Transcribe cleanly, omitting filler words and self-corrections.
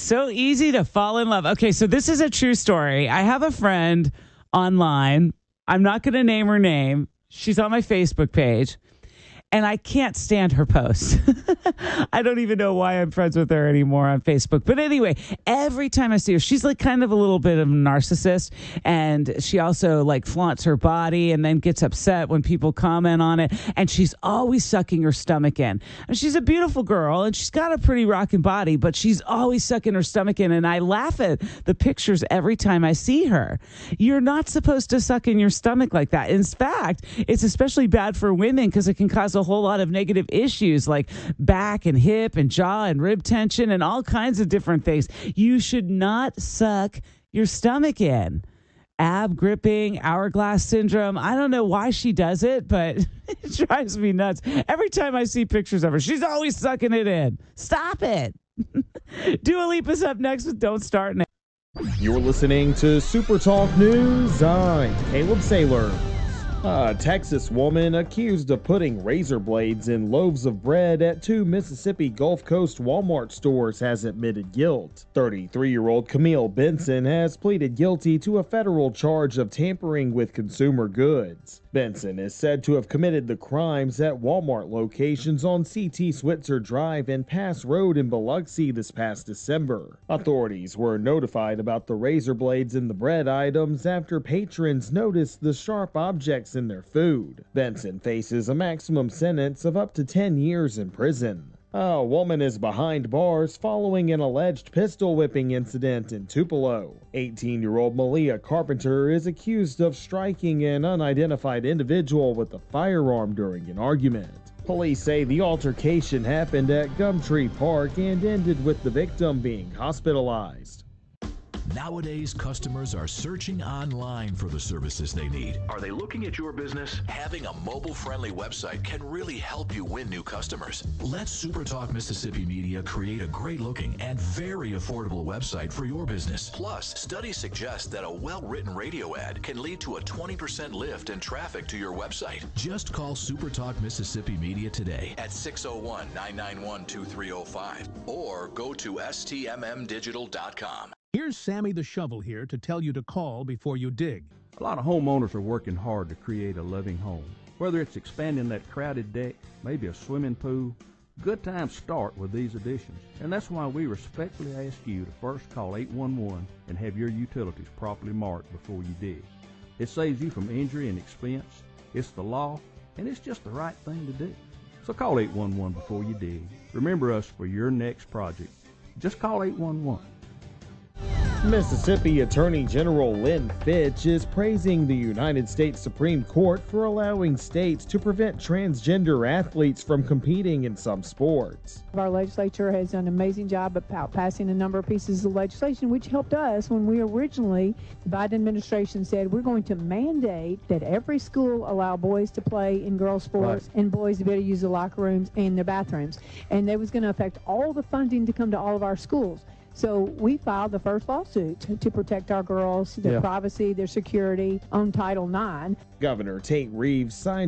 So easy to fall in love. Okay, so this is a true story. I have a friend online. I'm not going to name her name. She's on my Facebook page. And I can't stand her posts. I don't even know why I'm friends with her anymore on Facebook. But anyway, every time I see her, she's like kind of a little bit of a narcissist. And she also like flaunts her body and then gets upset when people comment on it. And she's always sucking her stomach in. And she's a beautiful girl and she's got a pretty rocking body, but she's always sucking her stomach in. And I laugh at the pictures every time I see her. You're not supposed to suck in your stomach like that. In fact, it's especially bad for women because it can cause a whole lot of negative issues like back and hip and jaw and rib tension and all kinds of different things. You should not suck your stomach in. Ab gripping, hourglass syndrome. I don't know why she does it, but it drives me nuts. Every time I see pictures of her, she's always sucking it in. Stop it. Dua Lipa's up next with Don't Start Now. You're listening to Super Talk News. I'm Caleb Saylor. A Texas woman accused of putting razor blades in loaves of bread at two Mississippi Gulf Coast Walmart stores has admitted guilt. 33-year-old Camille Benson has pleaded guilty to a federal charge of tampering with consumer goods. Benson is said to have committed the crimes at Walmart locations on CT Switzer Drive and Pass Road in Biloxi this past December. Authorities were notified about the razor blades in the bread items after patrons noticed the sharp objects in their food. Benson faces a maximum sentence of up to 10 years in prison. A woman is behind bars following an alleged pistol whipping incident in Tupelo. 18-year-old Malia Carpenter is accused of striking an unidentified individual with a firearm during an argument. Police say the altercation happened at Gumtree Park and ended with the victim being hospitalized. Nowadays, customers are searching online for the services they need. Are they looking at your business? Having a mobile-friendly website can really help you win new customers. Let SuperTalk Mississippi Media create a great-looking and very affordable website for your business. Plus, studies suggest that a well-written radio ad can lead to a 20% lift in traffic to your website. Just call SuperTalk Mississippi Media today at 601-991-2305 or go to stmmdigital.com. Here's Sammy the Shovel here to tell you to call before you dig. A lot of homeowners are working hard to create a living home. Whether it's expanding that crowded deck, maybe a swimming pool, good times start with these additions. And that's why we respectfully ask you to first call 811 and have your utilities properly marked before you dig. It saves you from injury and expense. It's the law, and it's just the right thing to do. So call 811 before you dig. Remember us for your next project. Just call 811. Mississippi Attorney General Lynn Fitch is praising the United States Supreme Court for allowing states to prevent transgender athletes from competing in some sports. Our legislature has done an amazing job about passing a number of pieces of legislation, which helped us when we originally, the Biden administration said, we're going to mandate that every school allow boys to play in girls' sports and boys to be able to use the locker rooms and their bathrooms. And that was going to affect all the funding to come to all of our schools. So we filed the first lawsuit to protect our girls, their privacy, their security on Title IX. Governor Tate Reeves signed